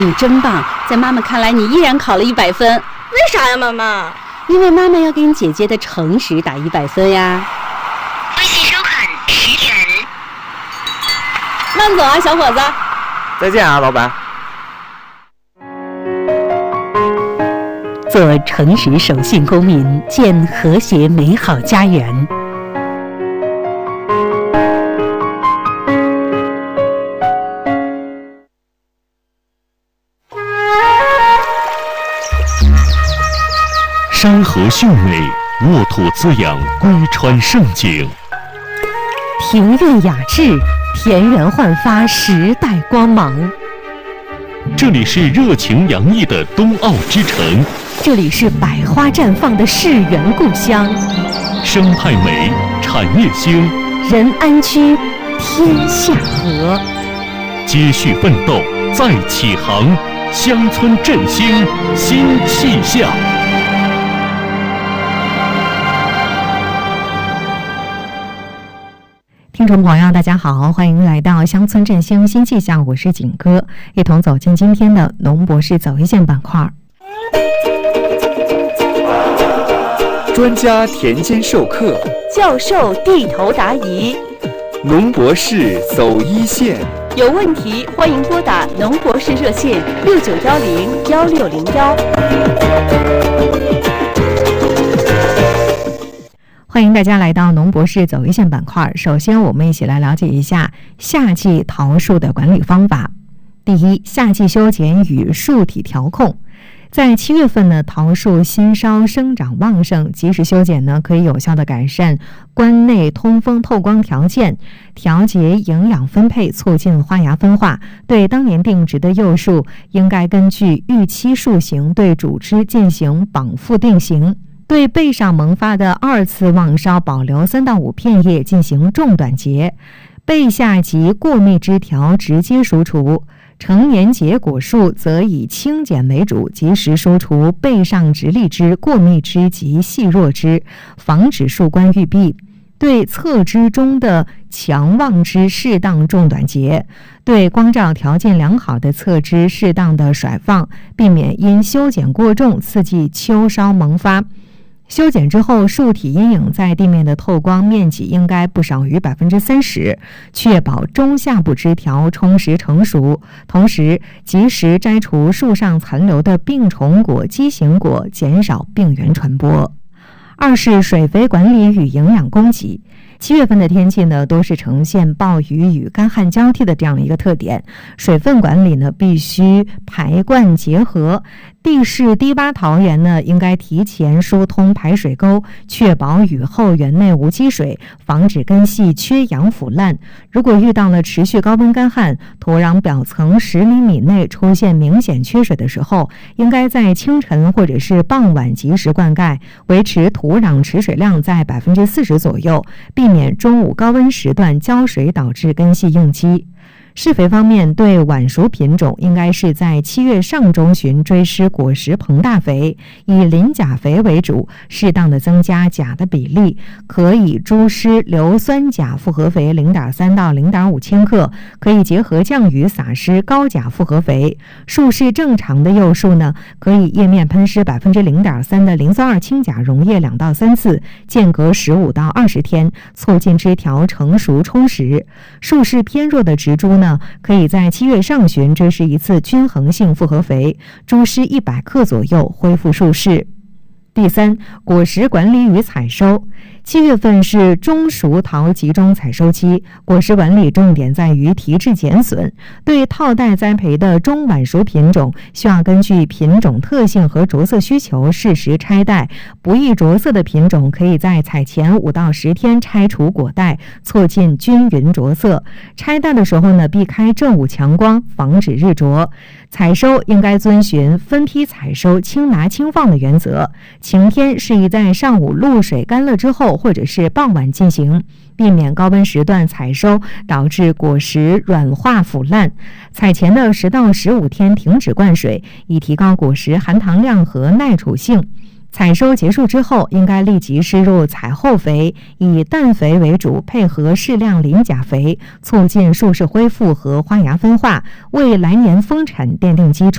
你真棒，在妈妈看来你依然考了100分。 为啥呀，妈妈？ 因为妈妈要给你姐姐的诚实打100分呀。 微信收款10元。 慢走啊，小伙子。 再见啊，老板。 做诚实守信公民，建和谐美好家园。 山河秀美，沃土滋养，归川盛景； 庭院雅致，田园焕发时代光芒。 这里是热情洋溢的冬奥之城， 这里是百花绽放的世园故乡。 生态美，产业兴， 人安居，天下和。 接续奋斗，再起航，乡村振兴新气象。 听众朋友大家好，欢迎来到乡村振兴新气象，我是景哥，一同走进今天的农博士走一线板块。 专家田间授课， 教授地头答疑， 农博士走一线。 有问题欢迎拨打农博士热线69101601。 欢迎大家来到农博士走一线板块。首先我们一起来了解一下夏季桃树的管理方法。第一，夏季修剪与树体调控。在7月份呢，桃树新梢生长旺盛，及时修剪呢，可以有效的改善关内通风透光条件，调节营养分配，促进花芽分化。对当年定植的幼树，应该根据预期树型对主枝进行绑附定型。对背上萌发的2次旺梢保留3到5片叶进行重短截，背下及过密枝条直接疏除。成年结果树则以轻剪为主，及时疏除背上直立枝、过密枝及细弱枝，防止树冠郁闭。对侧枝中的强旺枝适当重短截，对光照条件良好的侧枝适当的甩放，避免因修剪过重刺激秋梢萌发。修剪之后，树体阴影在地面的透光面积应该不少于30%，确保中下部枝条充实成熟。同时，及时摘除树上残留的病虫果、畸形果，减少病原传播。二是水肥管理与营养供给。7月份的天气呢，都是呈现暴雨与干旱交替的这样一个特点，水分管理呢必须排灌结合。地势低洼桃园呢，应该提前疏通排水沟，确保雨后园内无积水，防止根系缺氧腐烂。如果遇到了持续高温干旱，土壤表层10厘米内出现明显缺水的时候，应该在清晨或者是傍晚及时灌溉，维持土壤持水量在40%左右，避免中午高温时段浇水导致根系应激。施肥方面，对晚熟品种应该是在7月上中旬追施果实膨大肥，以磷钾肥为主，适当的增加钾的比例，可以猪施硫酸钾复合肥0.3到0.5千克，可以结合降雨撒施高钾复合肥。树势正常的幼树呢，可以叶面喷施0.3%的磷酸2氢钾溶液2到3次，间隔15到20天，促进枝条成熟充实。树势偏弱的植株呢，可以在7月上旬追施1次均衡性复合肥，猪施100克左右，恢复树势。第三，果实管理与采收。7月份是中熟桃集中采收期，果实管理重点在于提质减损。对套袋栽培的中晚熟品种，需要根据品种特性和着色需求适时拆袋。不易着色的品种，可以在采前5到10天拆除果袋，促进均匀着色。拆袋的时候呢，避开正午强光，防止日着。采收应该遵循分批采收、轻拿轻放的原则。晴天适宜在上午露水干了之后，或者是傍晚进行，避免高温时段采收导致果实软化腐烂。采前的10到15天停止灌水，以提高果实含糖量和耐储性。采收结束之后，应该立即施入采后肥，以氮肥为主，配合适量磷钾肥，促进树势恢复和花芽分化，为来年丰产奠定基础。